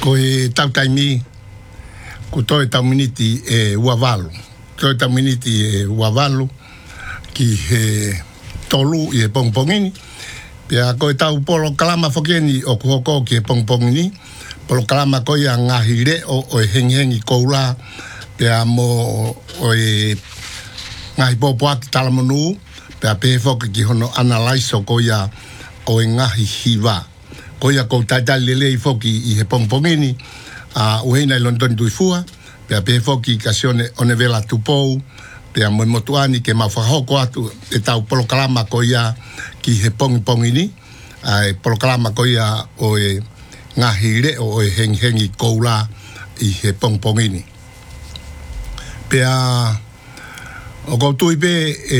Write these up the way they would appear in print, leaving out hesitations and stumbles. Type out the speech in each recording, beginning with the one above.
ko e tau taimi ko toi tau miniti e uavalu toi tau miniti e uavalu ki he tolu i e pongpongini pia ko e tau polo kalama fokeni o kuhoko ki e pongpongini polo kalama ko ia ngahire o e henghengi koula pia mo o e ngahi popoaki talamonu pia pe foki ki hono analaiso ko ia o e ngahi hiva ko ia ko taitali lele i foki i he pongpongini uheina i London tuifua pia pe foki kasione one vela tupou pia mo motuani ke mawhahoko atu e tau polokalama ko ia ki he pongpongini ai polokalama ko ia o e ngahire o e henghengi koula i he pongpongini pia o koutu ipe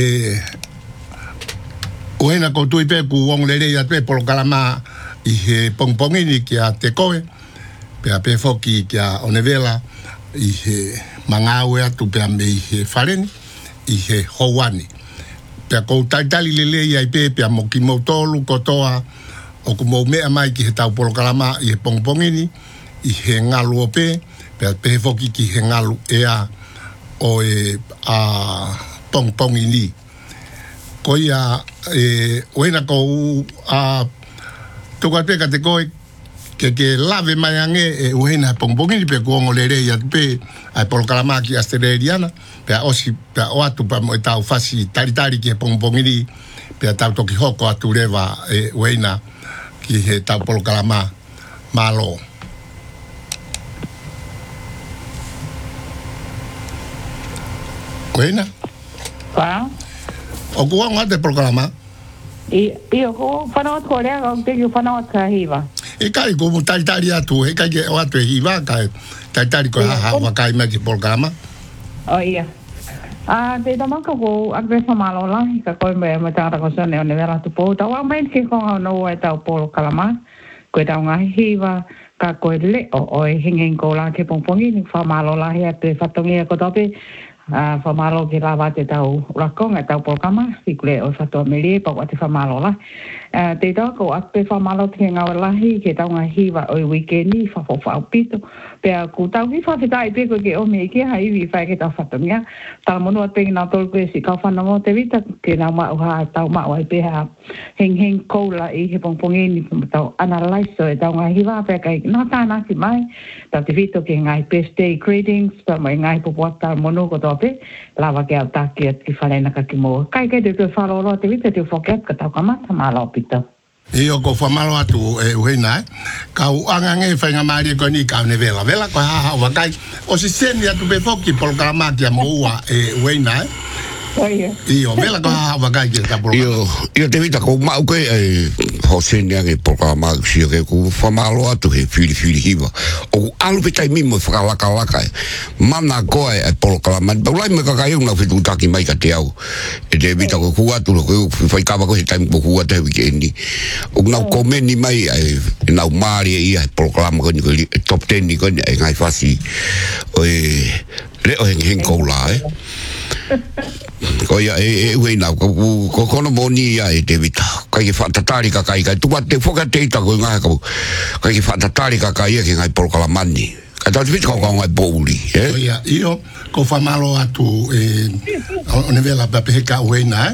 uheina koutu ipe ku wong lele ia tue polokalama i he pongpongini ki a te koe pia pe foki ki a one vela i he mangawe atu pia me i he whareni i he houani pia kou taitali lele ia ipe pia mo ki mautolu kotoa o ku mou mea mai ki he tau polokalama i he pongpongini i he ngalu o pe pia pe foki ki he ngalu ea o e pongpongini ko ia oina kou tuka pe ka te koe ke lave mai ange e uhena pongpongini pe kuongo lere ia pe ai polokalama ki australiana pe osi pe o atu pa mo tau fasi taritari ki pongpongini pe tau toki hoko atu leva e uhena ki he tau polokalama malo uhena Wow. o kuongo ate polokalama Io ko whanau tōrea o te ki whanau ka hiwa. E kai ko mo taitari atu, e kai ke o atu e hiwa, kai taitari ko haha wakai mai ki polokalama. O ia. Te tamaka ko akwe whamalo lahi ka koe mea me tāra ko sone o ne vera tu pō. Tau au mai ki konga no e tau polokalama. Koe tau ngā hiwa ka koe le o e hingeng ko la ke pongpongi ni whamalo lahi atu e whatongi e ko tope. Whamalo ki rawa te tau rakonga tau polokalama. Ikule o whatoa meri pa wate whamalo lahi. Te toko akpe whamalo te ngau lahi ke tau ngā hiwa o i wikendi whawhawhau pito. Pea ku tau ki whawhitai peko ke o me ki ha iwi whai ke tau whatongia. Tala monu at pengi nau tolu koe si kau whanongo te vita ke nau mau ha tau mau ai peha heng koula i he pongpongi ni tau analaiso e tau ngā hiwa pea kai nā tāna si mai. Tau te vito ke ngai best day greetings pa mai ngai popoat tala monu ko tope. Lava ke au taki at ki whalena ka ki mo. Kai te whalolo te vita te whokeat ka tau kamata malo pito. Io ko whamalo atu e uhena kau angange whainga maari ko ni kau ne vela ko haha wakai o si seni atu pe foki polokalama ki a moua e uhena Io vela ko haha wakai ki ta polokalama Io te vita ko mau koe ho seni ange polokalama si ke ku whamalo atu he whiri hiwa o alu pe tai mimo whakalaka mana koe e polokalama paulai me kakai una whitu taki mai ka te au e te vita ko kuatu ko whaikawa ko he taimi ko kuatu he wikendi o nau komeni mai e nau maari e ia polokalama ko ni top 10 ni ko ni e ngai whasi o e reo heng koula ko ia e ue nau ko kono moni ia e te vita kai ke whatatari ka kai tuwa te whakateita ko ngai ka kai ke whatatari ka kai ke ngai polokalamani ka tau te vita ko ngai pouli ia io ko whamalo atu o ne vela pepe ka uena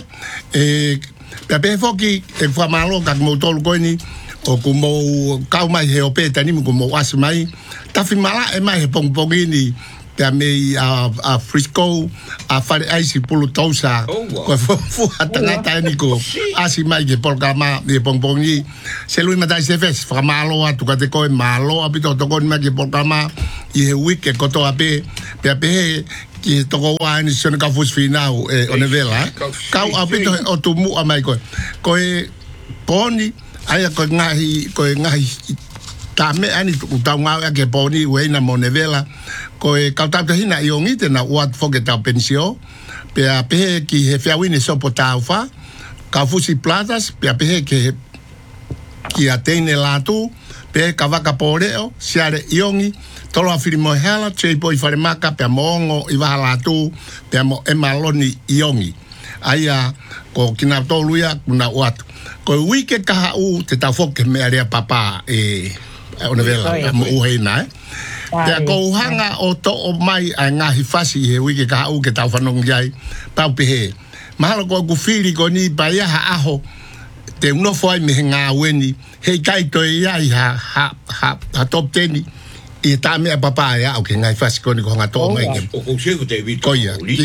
pepe foki e whamalo ka mo tolu koe ni o ku mo kau mai he o peta ni mo ku mo asi mai tafi mala e mai he pongpongi ni te mei a Frisco a fare aisi pulu tausa ko fu atangata ni ko asi mai ke polokalama de pongpongi se lui matai se fes famalo atu ka te ko malo apito to ko mai ke polokalama i he week ko to ape pe ki toko wa ni sona ka fus finau o ne vela kau apito o tu mu a mai ko e poni ai ko ngahi tame ani utau ngau ke poni we na monevela ko e kauta te hina i ongi te na wat foge ta pensio pe a pe ki he fiawini so potaufa ka fusi plazas pe a pe ke ki atene latu pe ka vaka poreo siare iongi tolo afirimo hela chei poi fare maka pe mongo i va latu pe mo emaloni iongi aya ko kina toluia kuna wat ko wike ka u te ta foke me area papa o ne vela mo uheina te ko hanga o to o mai a ngahi fasi he wiki ka u ke tau whanong jai pau pehe mahalo ko fili ko ni pa ia ha aho te uno foi me ngā weni hei kai to ia ha top 10 i ta me papa ya o ke ngai fasi ko ni ko nga to mai o ko se ko te vito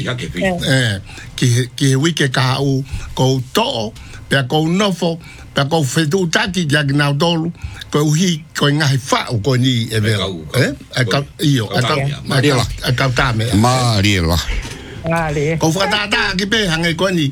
ki wiki ka u ko to pe ko nofo pe ko fetu taki ya na dolu ko hi ko ngai fa ko ni e vela ka io ka ta me Mariela ko fa ta ki pe hangai ko ni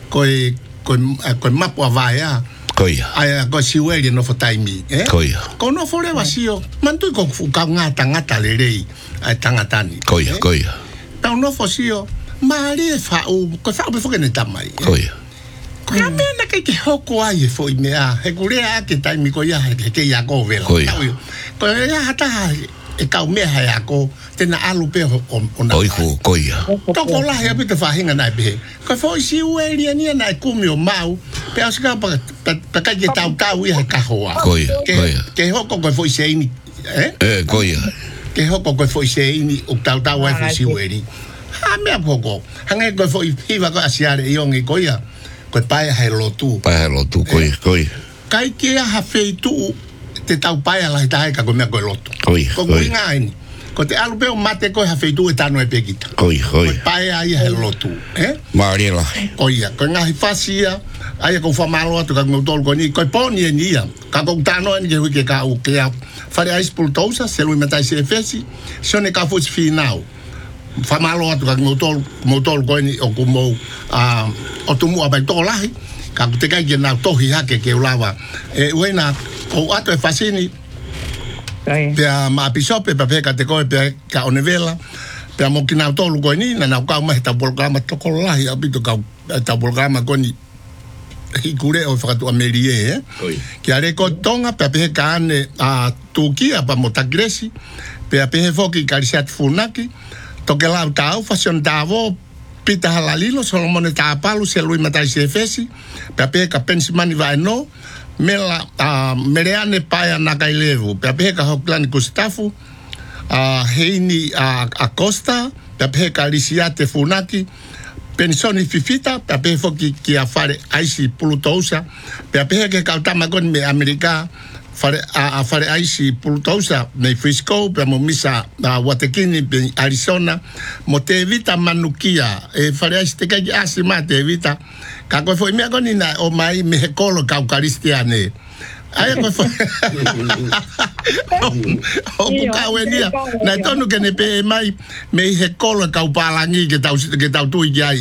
ko mapo vai ya koia ai ko siweli no fo taimi koia ko no fo le vasio mantu ko ka ngata le rei ai tangatani koia pa no fo sio mari fa o ko fa fo ke ne tamai koia ko ya me na ke hoko ai fo i mea he kurea ke taimi ko ya ke ya ko vela ko ya hata e ka me ha ya ko tena alu pe ona koia to ko la ya pita fa hinga na be ko fo si weli ni na ku mi o mau pe aska pa ka ke tau i ha ka hoa koia ke hoko ko fo se ni koia ke hoko ko fo se ni o tau ai fo si weli ha me apoko hanga ko fo i va ko asiare i ongi koia ko pa ha lotu koia kai ke ha feitu te tau pai ala ita ka ko me ko lotu ko ngai ko te alu pe o mate ko ha feitu e tano e pekita ko pai ai he lotu Mariela oia ko ngai fasia ai ko fa malo atu ka ngotol ko ni ko poni ni ya ka ko tano ni ke ka o ke fare ai spultosa se lui metai se fesi sone ka fus finau fa malo atu ka ngotol ko ni o ko mo o tumu abai to lahi ka te ka ke na tohi ha ke ulawa wena o ato e fasini pe ma pisope pe ka te ko pe ka onevela pe mo kina to lu ko ni na ka ma ta programa to ko la ya bito ka ta programa ko ni hikure o fa to amerie ki are ko tonga pe ka ane a Turquia pa mo ta Greci pe foki karisat funaki to ke la ta o fashion davo pita halalilo solomone ta palu se lui matai se fesi pe ka pensimani va no mela mereane paia na kailevu pe ka hoklan Gustafu heini Acosta pe ka lisiate funaki pensoni fifita pe foki ki afare aisi pulutousa pe ke ka tama con me america fare aisi pulutousa nei Frisco pe mo misa Watekini pe Arizona mo te evita manukia fare aisi te kai asima te evita ka ko foi me agoni na o mai me kolo ka ukaristiane ai ko foi o ka wenia na tonu ke ne pe mai me he kolo ka upalangi ke tau tu ia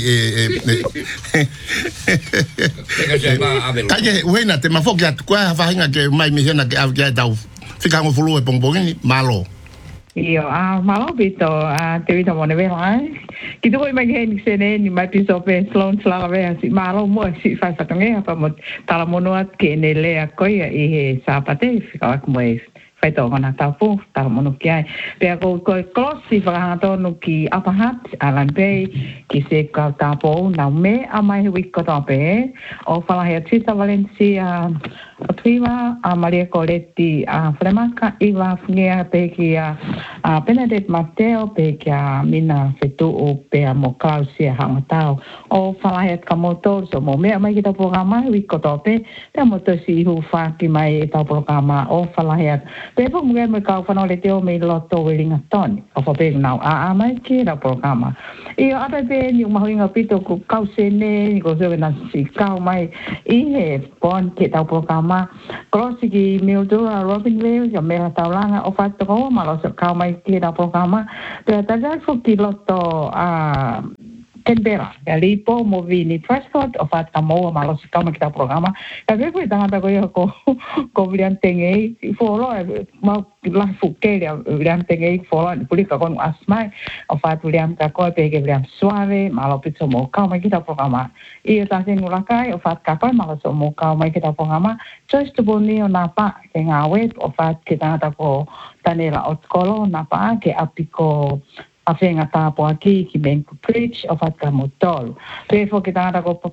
ka wena te mafoki at kwa fa hinga ke mai me hena ke avia tau fika ngo fulu e pongbongini malo Io malo bito te vita mo ne vela ki tu mai ngen sene ni mai piso pe slon slava si malo mo si fa tange pa mo tala mono at ke ne le a koia i sapate fika mo fai to ngana tapu tala mono kia pe ko klossi fa to no ki apahat alan pe ki se ka tapo na me a mai wiko to pe o fala he tita Valencia o tuiwa a Maria Coletti a Fremaka iwa fnea pe ki a Benedict Mateo pe ki a mina fetu o pe a mo Clausia hangatao o fala he kamoto so mo me mai ki ta programa wiko to pe mo to si hu fa ki mai ta programa o fala he pe po mo me ka fa no le teo me loto welinga ton o fa pe now a mai ki ta programa e a pe ni mo hinga pito ko kausene ko se na si ka mai i he pon ki ta programa Klosiki Mildura Robinville ya mera taulanga o fatto ma lo so ka mai ki da programa pe ta ja fu ki loto Canberra ya lipo mo vini Prescott o fatta mo ma lo so ka mai ki da programa ka ve fu tanga ko vriantenge folo ma la fu ke ya vriantenge folo puli ka kon asmai o fatto vriam ka ko pe ke vriam suave ma lo pizzo mo ka mai ki da programa e ta se nula kai o fatta ka ma lo so mo ka mai ki da programa just to boni na pa ke nga web o fat ke tanga ko tanela o skolo na pa ke apiko a fenga tapo aquí ki ben preach o fat ka motol pe fo ke tanga ko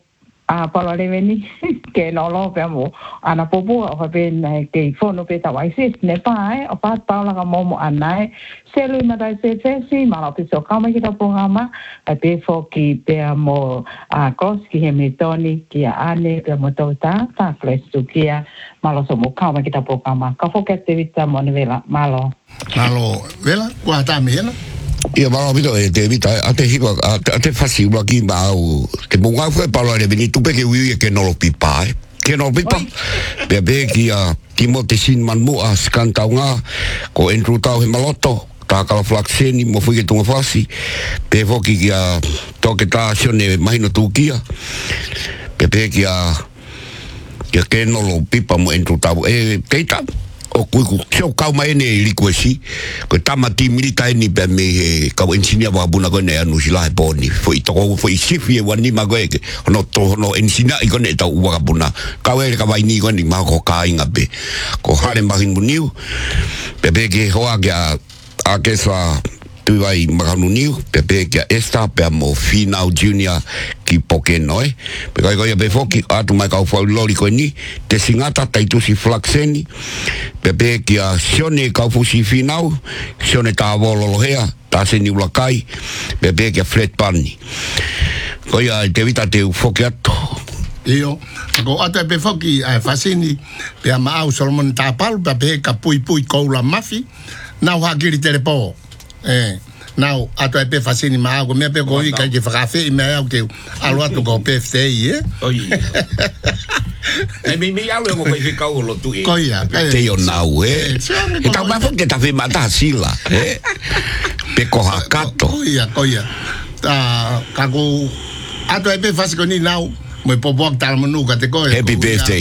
palo le veni ke lo pe mo ana popu o ben ke fono pe tawai sis ne pai o pa paula ka mo anai se lu ma dai se si ma lo pe so kama ki ta programa pe fo ki pe mo kos ki he me toni ki ane pe mo ta fles tu ki ma lo so mo kama ki ta programa ka fo ke te vita mo ne vela malo vela kwa ta mena ia malo bito te vita ate hiwa ate fasi ua ki mau te munga fue palo le veni tu pe ke ui ke no lo pipa ke no pipa pe ki ki mo te sin man mo a skantaunga ko entru tau he maloto ta kala flaxeni mo fui ke tunga fasi pe foki ki toke ta sione mahino tukia pe ki ke no lo pipa mo entru tau teita o ku kau kau mai ne likwesi ko tamati milita ni pe me kau ensinia wa buna ko ne anu sila boni foi to foi sifi wani magoe no to no ensina i ko ne ta wa buna kau e ka vai ni ko ni ma ko ka inga be ko hare mahin muniu pe ke hoa a ke sa tu vai maganu niu pe ke esta pe mo final junior ki poke noi pe ko be foki atu mai ka fo lori ko ni te singata tai tu si flaxeni pe ki a sione ka fu si final sione ta volo hea ta se ni ulakai pe ki a flat pani ko ya te vita te foki atu io ko ata pe foki fasini pe ma au solomon tapal pe ka pui ko la mafi na wa giri telepo now ato pe fasini ma go me pe go i ka ke frafe i me au ke alo ato go pe fei oi mi alo go pe ka o lo tu ko ya te yo nau e ta ba fo ke ta fe mata sila pe ko hakato ko ya ta ka go ato pe fasiko ni now mo popo tal manu ka te ko happy birthday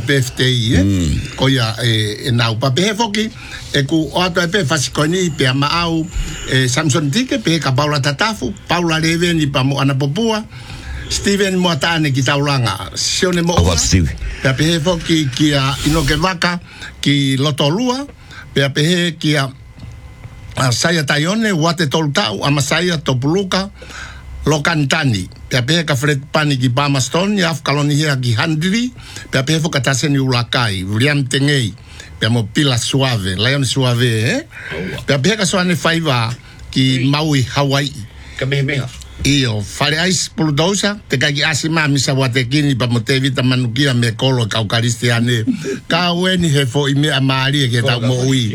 ko ya now pa pe foki ku ato pe fasikoni pe ma au Samson Tike pe ka Paula Tatafu Paula Leven pa mo ana popua Steven Moatane ki taulanga sione mo pe foki ki ino ke vaka ki lotolua pe ki saya tayone wate toltau amasaya topuluka lokantani pe ka Fred Pani ki Bamaston ya afkaloni hia ki handri pe foka taseni ulakai William Tengei pe mo pila suave lion suave pe ka soane faiva ki Maui Hawaii ka me io fare ice puludosa te ka ki asima misa wate kini pa mo te vita manukia me kolo ka ukaristiane ka weni he fo ime amari ke ta mo ui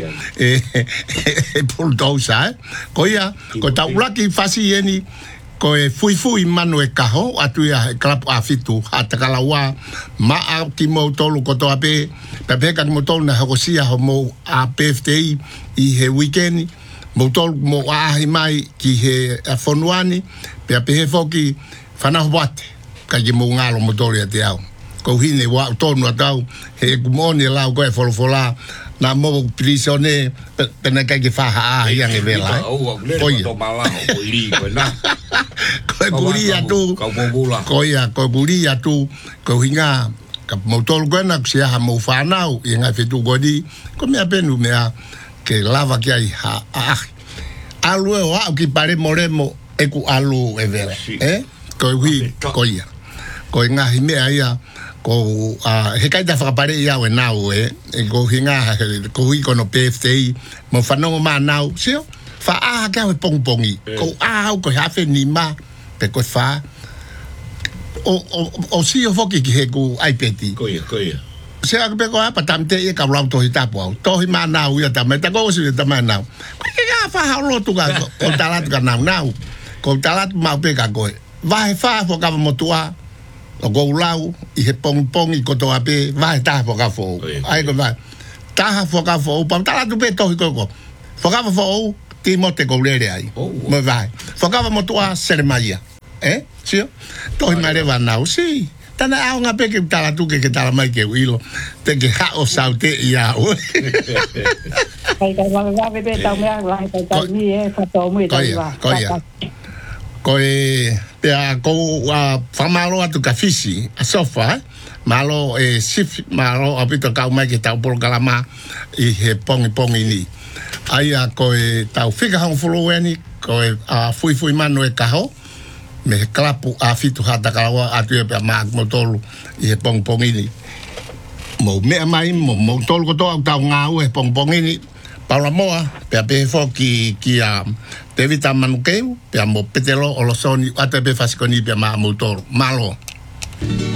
puludosa ko ya ko ta ulaki fasi yeni ko fui manu kaho atu ya klap afitu atakalawa ma ki mo tolu ko to ape pe ka mo tolu na hosia mo APFTI i he weekend mo tolu mo mai ki he afonuani pe foki fana wate ka ki mo ngalo mo tolu ya te au ko hine wa tonu atau he kumoni la ko e folofola na mo prisone pena ka ki fa yang e vela ko to mala ko li ko na ko guria tu ko ya ko guria tu ko hinga ka motor ko na sia ha mo fanau e nga fitu godi ko me apenu me ke lava ki ai ha alu wa ki pare moremo e ku alu e vela ko wi ko ya ko nga hime aya ko he kai da pare ya we nau ko hinga ko wi ko no PFTI mo fanau ma nau sio fa ka pongi ko ko hafe ni ma pe ko fa o si o foki ki he ku IPT ko ya se a pe ko pa tamte e ka lau to hita po to hi ma nau ya ta me ta ko si ta ma nau ko ka fa ha lo tu ka ko talat ka nau ko talat ma pe ka ko va fa fo ka mo tua o go lau i he pong i ko to ape va ta fo ka fo ai ko va ta fo ka fo pa talat pe to ko fo ka fo ti mo te ko le ai mo vai fo ka mo tua sermaia sio to hi mare va nau si tana a nga pe ke tala tu ke tala mai ke wilo te ke ha o saute ia o ai ka va be ta me la ta ni fa to mo ta va ko pe a ko fa malo atu ka fisi a sofa malo sif malo apito ka mai ke ta por kalama i he pongi ni ai a ko ta fika hang fulueni ko a fui mano e kaho me klapu a fitu hata kalawa atu e pe ma mo tolu I he pongpongini mo me mai mo tolu ko to tau ngau e pongpongini Paula moa pe pe foki ki a te vita manukeu pe mo petelo o lo soni ate pe fasikoni pe ma mo tolu malo